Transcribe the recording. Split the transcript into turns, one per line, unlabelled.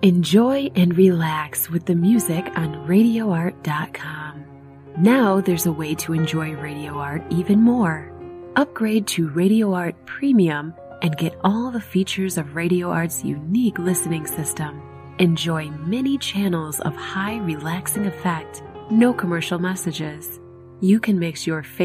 Enjoy and relax with the music on RadioArt.com. Now there's a way to enjoy Radio Art even more. Upgrade to Radio Art Premium and get all the features of Radio Art's unique listening system. Enjoy many channels of high relaxing effect, no commercial messages. You can mix your favorite